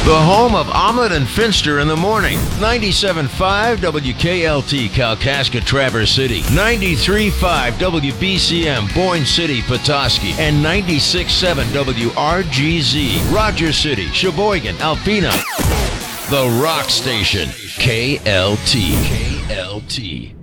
The home of Ahmed and Finster in the morning. 97.5 WKLT Kalkaska Traverse City. 93.5 WBCM Boyne City Petoskey. And 96.7 WRGZ Rogers City, Sheboygan, Alpena. The Rock Station. KLT. KLT.